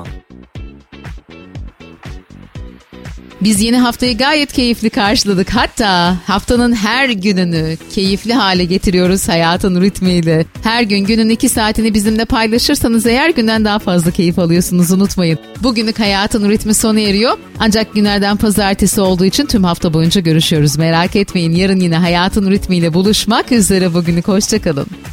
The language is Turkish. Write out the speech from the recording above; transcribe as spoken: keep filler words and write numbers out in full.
Hoşçakalın. Biz yeni haftayı gayet keyifli karşıladık. Hatta haftanın her gününü keyifli hale getiriyoruz hayatın ritmiyle. Her gün günün iki saatini bizimle paylaşırsanız eğer günden daha fazla keyif alıyorsunuz, unutmayın. Bugünlük hayatın ritmi sona eriyor. Ancak günlerden pazartesi olduğu için tüm hafta boyunca görüşüyoruz. Merak etmeyin, yarın yine hayatın ritmiyle buluşmak üzere. Bugünlük hoşçakalın.